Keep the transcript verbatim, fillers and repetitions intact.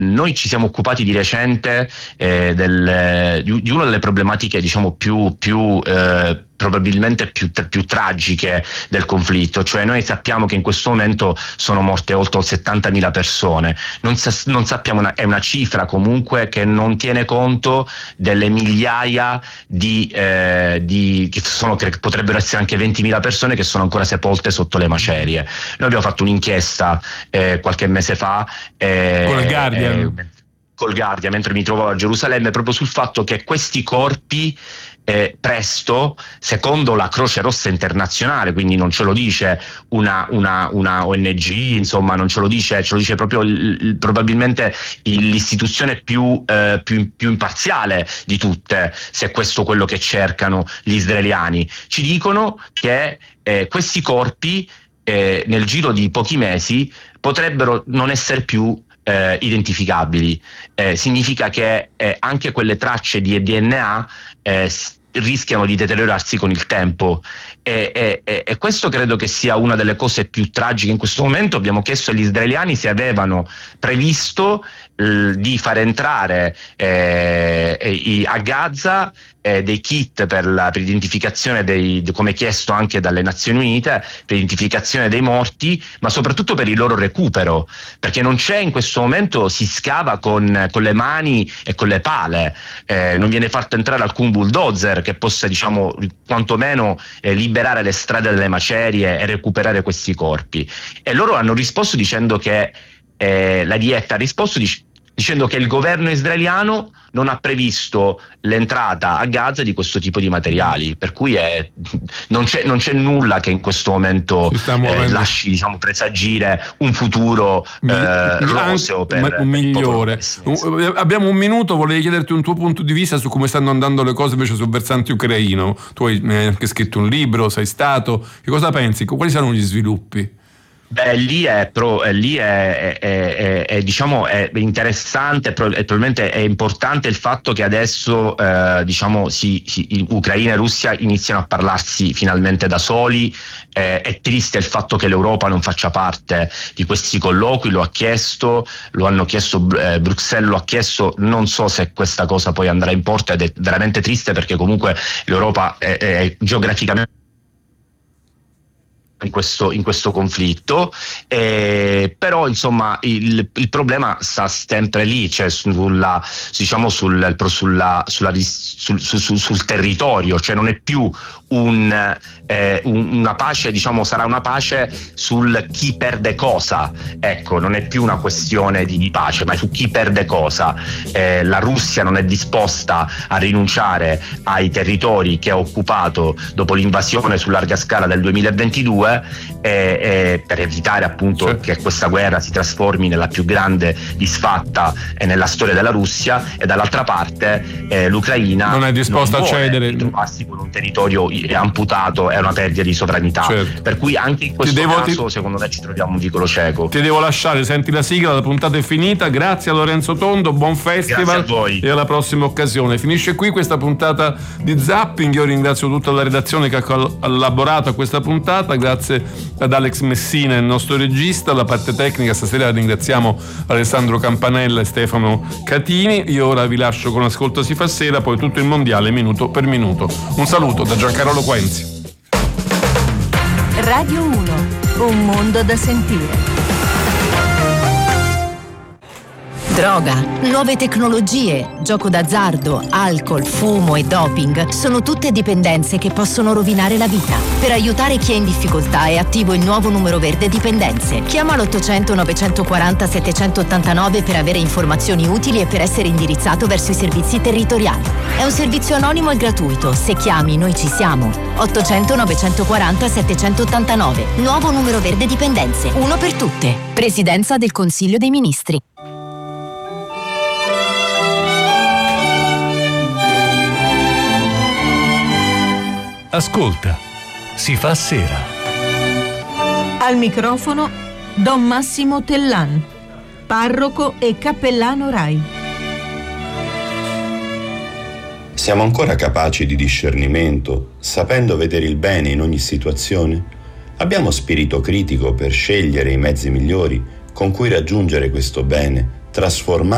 noi ci siamo occupati di recente eh, del, di, di una delle problematiche, diciamo, più, più eh, probabilmente più, più tragiche del conflitto, cioè noi sappiamo che in questo momento sono morte oltre settantamila persone, non, sa- non sappiamo, una, è una cifra comunque che non tiene conto delle migliaia di, eh, di che sono, che potrebbero essere anche ventimila persone che sono ancora sepolte sotto le macerie. Noi abbiamo fatto un'inchiesta eh, qualche mese fa eh, con il Guardian eh, col Guardian mentre mi trovavo a Gerusalemme, proprio sul fatto che questi corpi Eh, presto, secondo la Croce Rossa Internazionale, quindi non ce lo dice una, una, una O N G, insomma non ce lo dice, ce lo dice proprio il, il, probabilmente l'istituzione più, eh, più, più imparziale di tutte, se è questo quello che cercano gli israeliani. Ci dicono che eh, questi corpi eh, nel giro di pochi mesi potrebbero non essere più Eh, identificabili. Eh, significa che eh, anche quelle tracce di D N A eh, s- rischiano di deteriorarsi con il tempo e, e, e questo credo che sia una delle cose più tragiche in questo momento. Abbiamo chiesto agli israeliani se avevano previsto eh, di far entrare eh, i, a Gaza eh, dei kit per, la, per l'identificazione dei, come chiesto anche dalle Nazioni Unite, per l'identificazione dei morti, ma soprattutto per il loro recupero, perché non c'è in questo momento, si scava con, con le mani e con le pale, eh, non viene fatto entrare alcun bulldozer che possa, diciamo, quantomeno eh, liberare le strade delle macerie e recuperare questi corpi. E loro hanno risposto dicendo che eh, la D F ha risposto dic- dicendo che il governo israeliano non ha previsto l'entrata a Gaza di questo tipo di materiali, per cui è, non, c'è, non c'è nulla che in questo momento eh, lasci, diciamo, presagire un futuro eh, roseo per, un migliore. Per abbiamo un minuto, volevo chiederti un tuo punto di vista su come stanno andando le cose invece sul versante ucraino. Tu hai anche scritto un libro, sei stato, che cosa pensi? Quali saranno gli sviluppi? Beh, lì è, pro, eh, lì è, è, è, è diciamo è interessante, pro, è, probabilmente è importante il fatto che adesso eh, diciamo si, si, Ucraina e Russia iniziano a parlarsi finalmente da soli. Eh, è triste il fatto che l'Europa non faccia parte di questi colloqui, lo ha chiesto, lo hanno chiesto, eh, Bruxelles lo ha chiesto, non so se questa cosa poi andrà in porto ed è veramente triste perché comunque l'Europa è, è geograficamente In questo, in questo conflitto, eh, però insomma il, il problema sta sempre lì, cioè sulla, diciamo sul, sulla, sulla, sul, sul, sul territorio, cioè non è più un, eh, un, una pace, diciamo sarà una pace sul chi perde cosa, ecco, non è più una questione di, di pace, ma è su chi perde cosa. Eh, la Russia non è disposta a rinunciare ai territori che ha occupato dopo l'invasione su larga scala del duemilaventidue, E, e per evitare appunto sì. che questa guerra si trasformi nella più grande disfatta e nella storia della Russia, e dall'altra parte eh, l'Ucraina non è disposta non a cedere, trovarsi con un territorio amputato, è una perdita di sovranità, certo. Per cui anche in questo devo, caso ti... secondo me ci troviamo un vicolo cieco. Ti devo lasciare, senti la sigla, la puntata è finita. Grazie a Lorenzo Tondo, buon festival. Grazie a voi. E alla prossima occasione. Finisce qui questa puntata di Zapping. Io ringrazio tutta la redazione che ha collaborato a questa puntata, grazie ad Alex Messina, il nostro regista. La parte tecnica stasera ringraziamo Alessandro Campanella e Stefano Catini. Io ora vi lascio con Ascolta si fa sera, poi tutto il mondiale minuto per minuto. Un saluto da Giancarlo Quenzi. Radio uno, un mondo da sentire. Droga, nuove tecnologie, gioco d'azzardo, alcol, fumo e doping sono tutte dipendenze che possono rovinare la vita. Per aiutare chi è in difficoltà è attivo il nuovo numero verde dipendenze. Chiama l'ottocento novecentoquaranta settecentottantanove per avere informazioni utili e per essere indirizzato verso i servizi territoriali. È un servizio anonimo e gratuito. Se chiami, noi ci siamo. ottocento novecentoquaranta settecentottantanove. Nuovo numero verde dipendenze. Uno per tutte. Presidenza del Consiglio dei Ministri. Ascolta, si fa sera. Al microfono Don Massimo Tellan, parroco e cappellano Rai. Siamo ancora capaci di discernimento, sapendo vedere il bene in ogni situazione? Abbiamo spirito critico per scegliere i mezzi migliori con cui raggiungere questo bene, trasformare